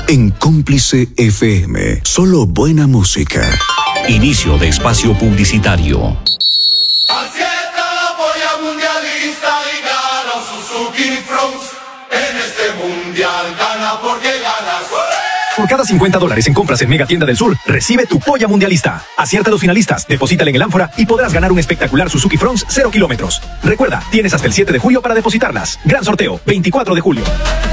En Cómplice FM, solo buena música. Inicio de espacio publicitario. Acierta la polla mundialista y gana un Suzuki Fronx. En este mundial gana porque ganas. Por cada $50 en compras en Mega Tienda del Sur, recibe tu polla mundialista. Acierta a los finalistas, deposítale en el ánfora y podrás ganar un espectacular Suzuki Fronx 0 kilómetros. Recuerda, tienes hasta el 7 de julio para depositarlas. Gran sorteo, 24 de julio.